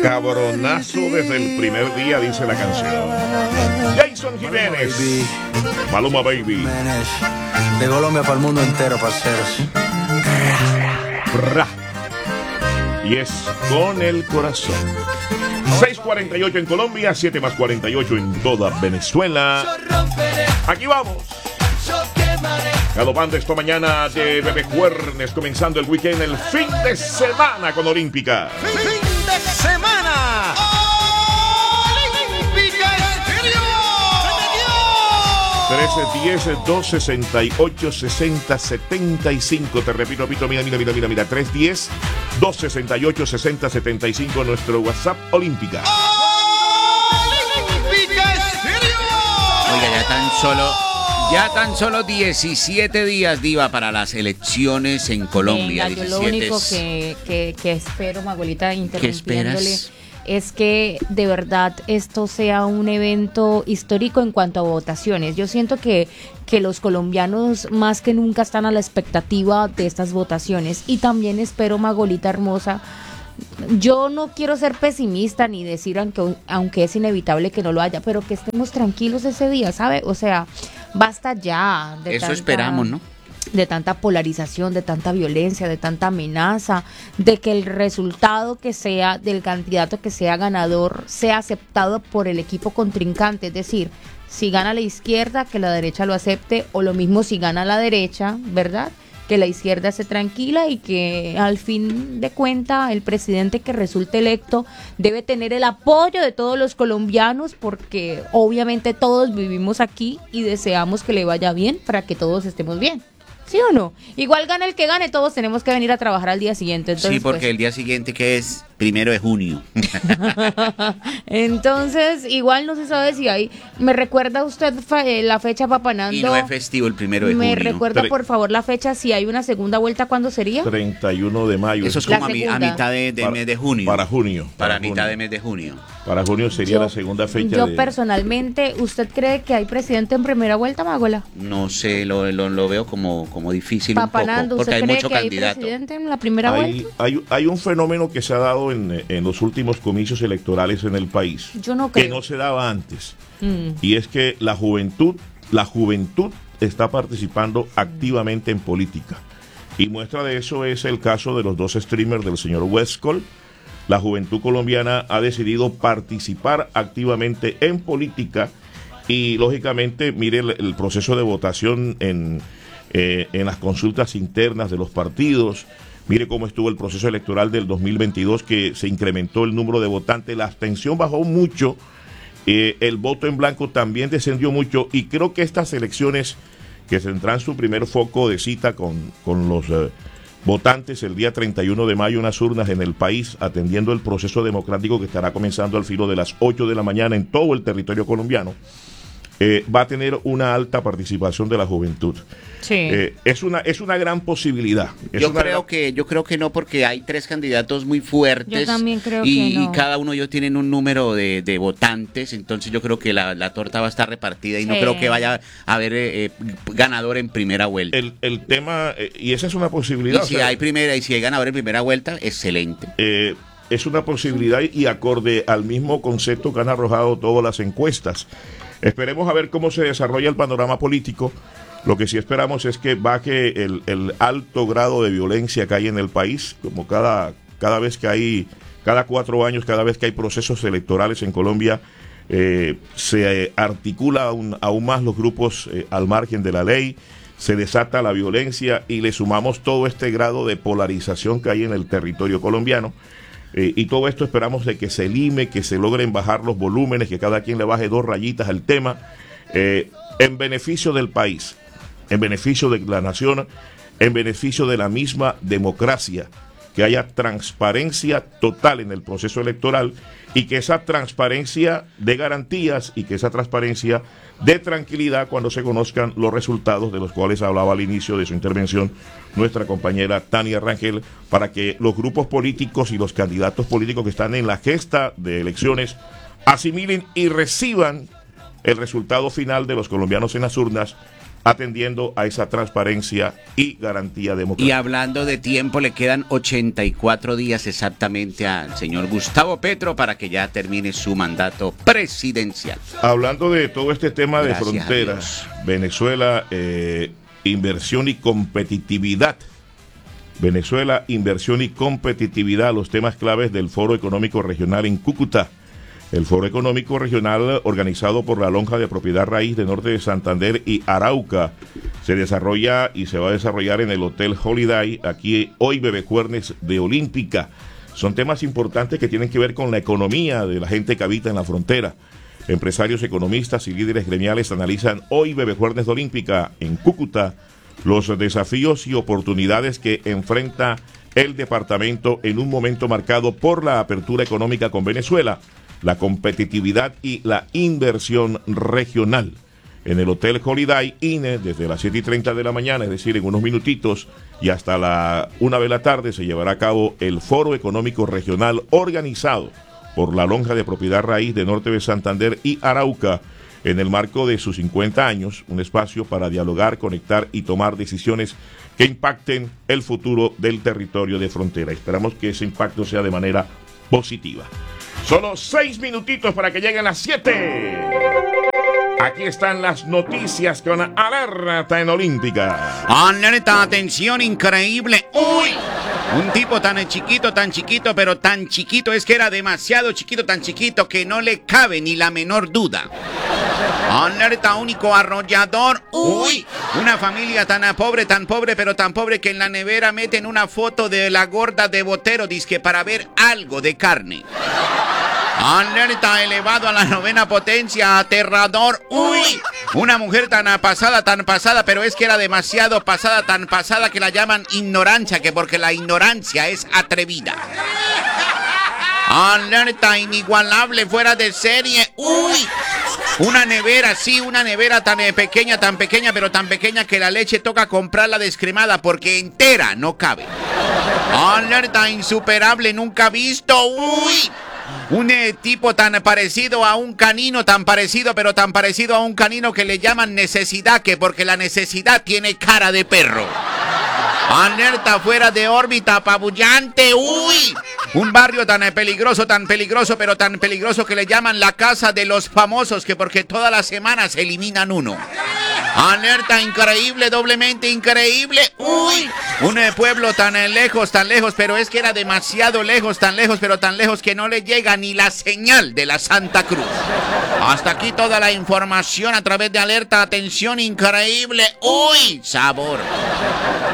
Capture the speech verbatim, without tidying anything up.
Cabronazo desde el primer día, dice la canción. Jason Jiménez. Maluma Baby. De Colombia para el mundo entero, parceros. Bra. Y es con el corazón. seis cuarenta y ocho en Colombia, siete más cuarenta y ocho en toda Venezuela. Aquí vamos. Galopando esta mañana de Bebé Cuernes, comenzando el weekend, el fin de semana con Olímpica. ¡Fin de semana! ¡Olímpica Estéreo! trece diez dos sesenta y ocho sesenta setenta y cinco. Te repito, repito, mira, mira, mira, mira, mira. tres diez dos sesenta y ocho sesenta setenta y cinco, nuestro WhatsApp Olímpica. ¡Olímpica Estéreo! Oiga, ya tan solo... Ya tan solo diecisiete días, Diva, para las elecciones en Colombia. Venga, yo lo único que, que, que espero, Magolita, interrumpiéndole, es que de verdad esto sea un evento histórico en cuanto a votaciones. Yo siento que, que los colombianos más que nunca están a la expectativa de estas votaciones. Y también espero, Magolita hermosa, yo no quiero ser pesimista ni decir aunque, aunque es inevitable que no lo haya, pero que estemos tranquilos ese día, ¿sabe? O sea, basta ya de Eso tanta, esperamos, ¿no? De tanta polarización, de tanta violencia, de tanta amenaza, de que el resultado que sea del candidato que sea ganador sea aceptado por el equipo contrincante. Es decir, si gana la izquierda, que la derecha lo acepte, o lo mismo si gana la derecha, ¿verdad?, que la izquierda se tranquila y que al fin de cuenta el presidente que resulte electo debe tener el apoyo de todos los colombianos, porque obviamente todos vivimos aquí y deseamos que le vaya bien para que todos estemos bien. ¿Sí o no? Igual gane el que gane, todos tenemos que venir a trabajar al día siguiente. Entonces, sí, porque pues, el día siguiente, que es primero de junio. entonces, igual no se sabe si hay... ¿Me recuerda usted fe, la fecha, Papanando? Y no es festivo el primero de ¿Me junio. ¿Me recuerda, por favor, la fecha, si hay una segunda vuelta, cuándo sería? treinta y uno de mayo. Eso es como a, mi, a mitad de, de para, mes de junio. Para junio. Para, para mitad junio. de mes de junio. Para junio sería yo, la segunda fecha. Yo de... personalmente, ¿usted cree que hay presidente en primera vuelta, Magola? No sé, lo, lo, lo veo como, como difícil Papanando, un poco, porque hay cree mucho que candidato. ¿Hay presidente en la primera hay, vuelta? Hay, hay un fenómeno que se ha dado en, en los últimos comicios electorales en el país. Yo no creo. Que no se daba antes. Mm. Y es que la juventud, la juventud está participando activamente en política. Y muestra de eso es el caso de los dos streamers del señor Westcol. La juventud colombiana ha decidido participar activamente en política y, lógicamente, mire el, el proceso de votación en, eh, en las consultas internas de los partidos. Mire cómo estuvo el proceso electoral del dos mil veintidós, que se incrementó el número de votantes, la abstención bajó mucho, eh, el voto en blanco también descendió mucho, y creo que estas elecciones que tendrán su primer foco de cita con, con los... Eh, votantes el día treinta y uno de mayo, unas urnas en el país, atendiendo el proceso democrático que estará comenzando al filo de las ocho de la mañana en todo el territorio colombiano, eh, va a tener una alta participación de la juventud. Sí. Eh, es una es una gran posibilidad. Es Yo una creo gran... que yo creo que no, porque hay tres candidatos muy fuertes. Yo también creo y, que no. y cada uno de ellos tienen un número de, de votantes, entonces yo creo que la, la torta va a estar repartida y sí. no creo que vaya a haber eh, eh, ganador en primera vuelta. El, el tema, eh, y esa es una posibilidad. Y si o sea, hay primera y si hay ganador en primera vuelta, excelente. Eh, es una posibilidad y acorde al mismo concepto que han arrojado todas las encuestas. Esperemos a ver cómo se desarrolla el panorama político. Lo que sí esperamos es que baje el, el alto grado de violencia que hay en el país, como cada, cada vez que hay, cada cuatro años, cada vez que hay procesos electorales en Colombia, eh, se articula aún, aún más los grupos eh, al margen de la ley, se desata la violencia y le sumamos todo este grado de polarización que hay en el territorio colombiano. Eh, y todo esto esperamos de que se lime, que se logren bajar los volúmenes, que cada quien le baje dos rayitas al tema, eh, en beneficio del país, en beneficio de la nación, en beneficio de la misma democracia, que haya transparencia total en el proceso electoral y que esa transparencia dé garantías y que esa transparencia dé tranquilidad cuando se conozcan los resultados de los cuales hablaba al inicio de su intervención nuestra compañera Tania Rangel, para que los grupos políticos y los candidatos políticos que están en la gesta de elecciones asimilen y reciban el resultado final de los colombianos en las urnas, atendiendo a esa transparencia y garantía democrática. Y hablando de tiempo, le quedan ochenta y cuatro días exactamente al señor Gustavo Petro para que ya termine su mandato presidencial. Hablando de todo este tema de Gracias fronteras, Venezuela, eh, inversión y competitividad. Venezuela, inversión y competitividad, los temas claves del Foro Económico Regional en Cúcuta. El Foro Económico Regional, organizado por la Lonja de Propiedad Raíz de Norte de Santander y Arauca, se desarrolla y se va a desarrollar en el Hotel Holiday, aquí hoy Bebejuernes de Olímpica. Son temas importantes que tienen que ver con la economía de la gente que habita en la frontera. Empresarios, economistas y líderes gremiales analizan hoy Bebejuernes de Olímpica en Cúcuta los desafíos y oportunidades que enfrenta el departamento en un momento marcado por la apertura económica con Venezuela, la competitividad y la inversión regional. En el Hotel Holiday Inn, desde las siete y treinta de la mañana, es decir, en unos minutitos, y hasta la una de la tarde, se llevará a cabo el Foro Económico Regional organizado por la Lonja de Propiedad Raíz de Norte de Santander y Arauca, en el marco de sus cincuenta años, un espacio para dialogar, conectar y tomar decisiones que impacten el futuro del territorio de frontera. Esperamos que ese impacto sea de manera positiva. Solo seis minutitos para que lleguen las siete. Aquí están las noticias con alerta en Olímpica. Alerta, atención, increíble. ¡Uy! Un tipo tan chiquito, tan chiquito, pero tan chiquito, es que era demasiado chiquito, tan chiquito que no le cabe ni la menor duda. Alerta, único arrollador. ¡Uy! Una familia tan pobre, tan pobre, pero tan pobre que en la nevera meten una foto de la gorda de Botero, dizque para ver algo de carne. Alerta, elevado a la novena potencia, aterrador. ¡Uy! Una mujer tan pasada, tan pasada, pero es que era demasiado pasada, tan pasada que la llaman ignorancia, que porque la ignorancia es atrevida. Alerta, inigualable, fuera de serie. ¡Uy! Una nevera, sí, una nevera tan eh, pequeña, tan pequeña, pero tan pequeña que la leche toca comprarla descremada porque entera no cabe. Alerta, insuperable, nunca visto. ¡Uy! Un eh, tipo tan parecido a un canino, tan parecido, pero tan parecido a un canino que le llaman necesidad, que porque la necesidad tiene cara de perro. Alerta, fuera de órbita, apabullante. ¡Uy! Un barrio tan eh, peligroso, tan peligroso, pero tan peligroso que le llaman la casa de los famosos, que porque todas las semanas se eliminan uno. Alerta, increíble, doblemente increíble. ¡Uy! Un eh, pueblo tan eh, lejos, tan lejos, pero es que era demasiado lejos, tan lejos, pero tan lejos que no le llega ni la señal de la Santa Cruz. Hasta aquí toda la información a través de Alerta, atención, increíble. ¡Uy! Sabor.